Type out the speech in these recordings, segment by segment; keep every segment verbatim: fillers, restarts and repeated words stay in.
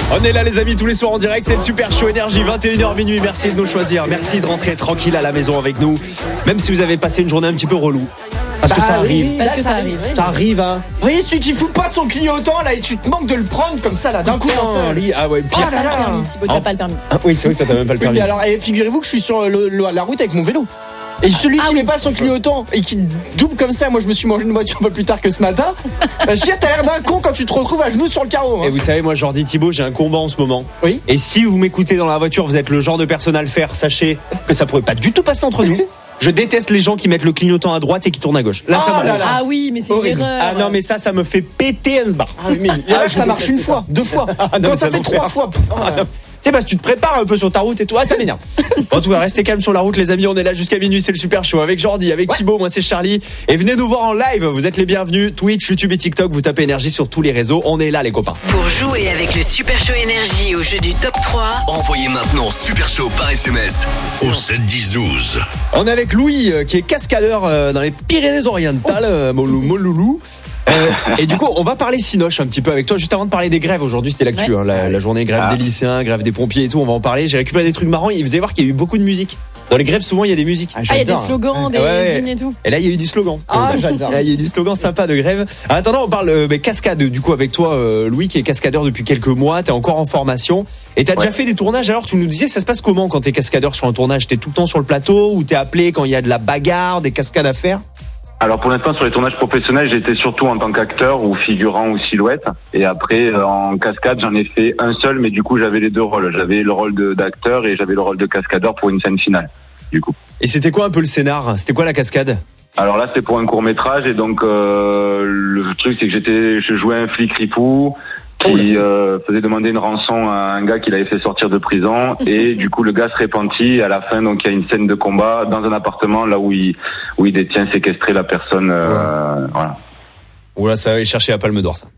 On est là les amis tous les soirs en direct, c'est le Super Show Énergie, vingt et une heures minuit, merci de nous choisir, merci de rentrer tranquille à la maison avec nous, même si vous avez passé une journée un petit peu relou. Parce que ça arrive. Parce que ça arrive. Ça arrive, hein. Oui, celui qui fout pas son clignotant là et tu te manques de le prendre comme ça là d'un coup. Ah ouais, pire. Oh là là, le permis, Thibaut, t'as pas le permis. Ah oui, c'est vrai que toi t'as même pas le Oui, permis. mais alors, eh, figurez-vous que je suis sur le, le, la route avec mon vélo. Et celui Ah qui oui. met pas son clignotant et qui double comme ça, moi je me suis mangé une voiture un peu plus tard que ce matin. Bah, chier, t'as l'air d'un con quand tu te retrouves à genoux sur le carreau. Hein. Et vous savez, moi Jordi Thibaut, j'ai un combat en ce moment. Oui. Et si vous m'écoutez dans la voiture, vous êtes le genre de personne à le faire, sachez que ça pourrait pas du tout passer entre nous. Je déteste les gens qui mettent le clignotant à droite et qui tournent à gauche. Là, Oh ça là m'arrive. là. Ah oui, mais c'est une Horrible. erreur. Ah non, mais ça, ça me fait péter un sbar. Ah, mais il y en a Ah, que je ça vous marche déteste une fois, deux fois. Ah, non, Quand mais ça ça fait m'enfer. trois fois. Oh, Ah, là. non. Tu sais, parce que tu te prépares un peu sur ta route et tout. Ah, ça m'énerve. En tout cas, restez calme sur la route, les amis. On est là jusqu'à minuit. C'est le Super Show avec Jordi, avec Ouais. Thibaut. Moi, c'est Charlie. Et venez nous voir en live. Vous êtes les bienvenus. Twitch, YouTube et TikTok. Vous tapez énergie sur tous les réseaux. On est là, les copains. Pour jouer avec le Super Show Énergie au jeu du top trois, Envoyez maintenant Super Show par S M S au sept dix douze. On est avec Louis, euh, qui est cascadeur euh, dans les Pyrénées-Orientales, euh, Molou- Moloulou. Euh, et du coup, on va parler Cinoche un petit peu avec toi. Juste avant de parler des grèves, aujourd'hui c'était l'actu, Ouais. hein, la, la journée grève Ah. des lycéens, grève des pompiers et tout. On va en parler. J'ai récupéré des trucs marrants. Et vous allez voir qu'il y a eu beaucoup de musique. Dans les grèves, souvent il y a des musiques. Ah, il y a des slogans, des Ouais, ouais. hymnes et tout. Et là, il y a eu du slogan. Ah, j'adore. Il y a eu du slogan sympa de grève. En attendant, on parle euh, bah, cascade du coup avec toi, euh, Louis, qui est cascadeur depuis quelques mois. T'es encore en formation et t'as déjà Ouais. fait des tournages. Alors, tu nous disais, ça se passe comment quand t'es cascadeur sur un tournage? T'es tout le temps sur le plateau ou t'es appelé quand il y a de la bagarre, des cascades à faire? Alors pour l'instant sur les tournages professionnels, j'étais surtout en tant qu'acteur ou figurant ou silhouette. Et après euh, en cascade, j'en ai fait un seul, mais du coup j'avais les deux rôles. J'avais le rôle de- d'acteur et j'avais le rôle de cascadeur pour une scène finale. Du coup. Et c'était quoi un peu le scénar? C'était quoi la cascade? Alors là c'est pour un court métrage et donc euh, le truc c'est que j'étais, je jouais un flic ripou qui euh, faisait demander une rançon à un gars qu'il avait fait sortir de prison et du coup le gars se repentit et à la fin donc il y a une scène de combat dans un appartement là où il où il détient séquestré la personne euh, voilà. Oula, ça va aller chercher la Palme d'Or, ça.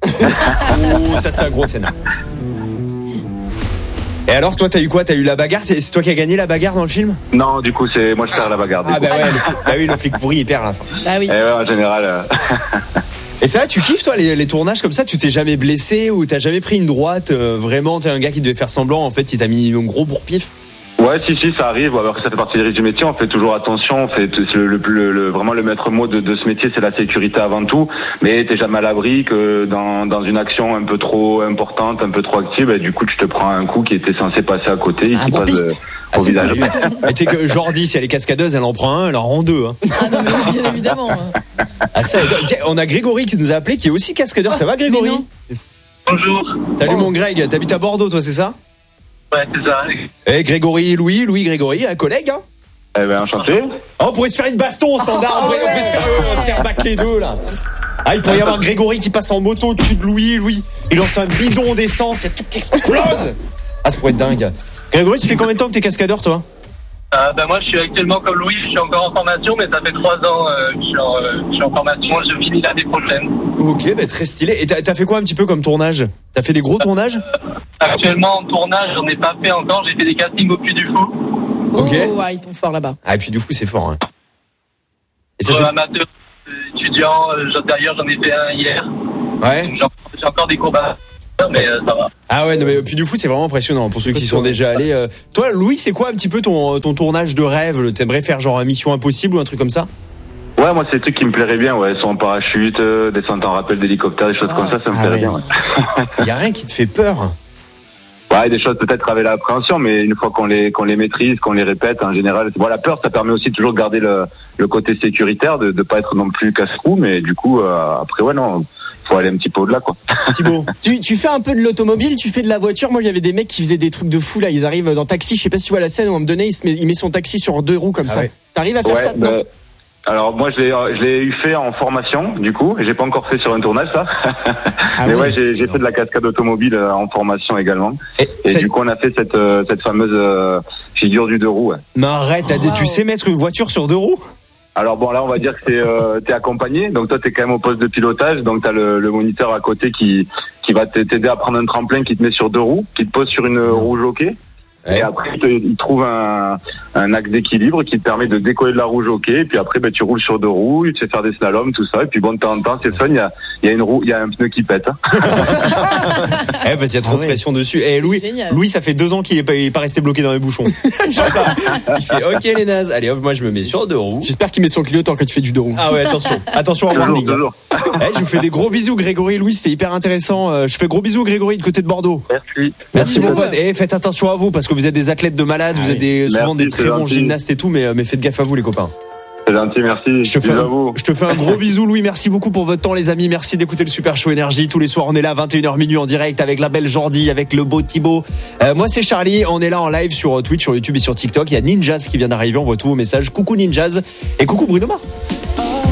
Ouh, ça c'est un gros scénar. ça. Et alors, toi, t'as eu quoi? T'as eu la bagarre? C'est c'est toi qui as gagné la bagarre dans le film? Non, du coup c'est moi je perds la bagarre. Du Ah coup. bah ouais, le flic, bah oui, le flic pourri il perd à la fin. Bah oui. Et ouais, en général. euh, Et ça, tu kiffes toi les, les tournages comme ça? Tu t'es jamais blessé ou t'as jamais pris une droite? euh, Vraiment, t'es un gars qui devait faire semblant. En fait, il t'a mis un gros bourre-pif. Ouais, si, si, ça arrive. Alors que ça fait partie des risques du métier. On fait toujours attention. On fait le, le, le, le- vraiment le maître mot de, de ce métier, c'est la sécurité avant tout. Mais t'es jamais à l'abri que dans, dans une action un peu trop importante, un peu trop active, et du coup, tu te prends un coup qui était censé passer à côté et Un qui bon passe pif. euh, Ah, au c'est visage. sérieux. Et tu sais que Jordi, si elle est cascadeuse, elle en prend un, elle en rend deux. Hein. Ah non, mais oui, bien évidemment. hein. Ah, ça, tiens, on a Grégory qui nous a appelé, qui est aussi cascadeur. Ça va, Grégory? Mais non. Bonjour. Salut mon Greg. T'habites à Bordeaux, toi, c'est ça? Ouais, c'est ça. Eh, Grégory, Louis, Louis, Grégory, un collègue. Hein. Eh ben, enchanté. Oh, on pourrait se faire une baston au standard. on, pourrait, on pourrait se faire, euh, se faire back les deux là. Ah, il pourrait y avoir Grégory qui passe en moto au-dessus de Louis, Louis. Il lance un bidon d'essence et tout qui explose. Ah, ça pourrait être dingue. Grégory, tu fais combien de temps que t'es cascadeur, toi? Euh, ben moi, je suis actuellement comme Louis, je suis encore en formation, mais ça fait trois ans euh, que je suis, en, euh, je suis en formation. Je finis l'année prochaine. Ok, bah très stylé. Et t'as, t'as fait quoi un petit peu comme tournage? T'as fait des gros tournages? Actuellement, en tournage, j'en ai pas fait encore. J'ai fait des castings au Puy du Fou. Oh, Ok. ouais, ils sont forts là-bas. Ah, et puis du coup, c'est fort. Hein. Et ça, Pour c'est... amateur, euh, étudiant. euh, j'en- D'ailleurs, j'en ai fait un hier. Ouais. J'en- J'ai encore des cours à faire, mais euh, ça va. Ah ouais, non, mais puis du coup, c'est vraiment impressionnant pour ceux qui sont déjà allés. euh. Toi, Louis, c'est quoi un petit peu ton, ton tournage de rêve? T'aimerais faire genre un Mission Impossible ou un truc comme ça? Ouais, moi, c'est des trucs qui me plairaient bien. Ouais, son parachute, euh, descente en rappel d'hélicoptère, des choses Ah. comme ça, ça me Ah plairait ouais. bien. Ouais. Y a rien qui te fait peur? Ouais, des choses peut-être avec l'appréhension, mais une fois qu'on les qu'on les maîtrise, qu'on les répète, en général, bon, la peur, ça permet aussi toujours de garder le, le côté sécuritaire, de de pas être non plus casse-cou, mais du coup, euh, après, ouais, non, faut aller un petit peu au-delà, quoi. Thibaut? Tu, tu fais un peu de l'automobile, tu fais de la voiture. Moi, il y avait des mecs qui faisaient des trucs de fou là. Ils arrivent dans taxi. Je sais pas si tu vois la scène où on me donnait, il, se met, il met son taxi sur deux roues comme Ah ça. ouais. T'arrives à faire Ouais, ça? Non. bah, alors moi je l'ai je l'ai eu fait en formation du coup, j'ai pas encore fait sur un tournage ça. Ah mais ouais, ouais, c'est j'ai j'ai bien. fait de la cascade automobile euh, en formation également. Et, Et ça- du coup on a fait cette euh, cette fameuse euh, figure du deux roues. Ouais. Mais arrête, t'as- Wow. tu sais mettre une voiture sur deux roues? Alors bon là on va dire que c'est euh, t'es accompagné, donc toi t'es quand même au poste de pilotage, donc t'as le, le moniteur à côté qui qui va t'aider à prendre un tremplin qui te met sur deux roues, qui te pose sur une roue jockey. Ouais. Et après, il, te- il trouve un, un axe d'équilibre qui te permet de décoller de la roue jockey. Et puis après, ben, tu roules sur deux roues, tu sais faire des slaloms, tout ça. Et puis bon, de temps en temps, c'est fun. Il y a, il y a une roue, il y a un pneu qui pète. Hein. Eh, parce qu'il y a trop Ah de ouais. pression dessus. Et C'est Louis, génial. Louis, ça fait deux ans qu'il est pas, il est pas resté bloqué dans les bouchons. Il fait, ok, les nazes. Allez, hop, moi, je me mets sur deux roues. J'espère qu'il met son clignotant quand il fait du deux roues. Ah ouais, attention. Attention à Toujours, warning. toujours. Eh, je vous fais des gros bisous, Grégory et Louis. C'était hyper intéressant. Euh, Je fais gros bisous, Grégory, de côté de Bordeaux. Merci. Merci, mon beaucoup. pote. Et faites attention à vous parce que vous êtes des athlètes de malades, vous Ah êtes des, souvent Merci, des c'est très bons gentil. gymnastes et tout, mais, mais faites gaffe à vous, les copains. C'est gentil, merci. Je te, fais Bisous un, à vous. je te fais un gros bisou, Louis. Merci beaucoup pour votre temps, les amis. Merci d'écouter le Super Show Énergie. Tous les soirs, on est là, vingt et une heures minuit en direct avec la belle Jordi, avec le beau Thibaut. Euh, moi, c'est Charlie. On est là en live sur Twitch, sur YouTube et sur TikTok. Il y a Ninjas qui vient d'arriver. On voit tous vos messages. Coucou Ninjas. Et coucou Bruno Mars.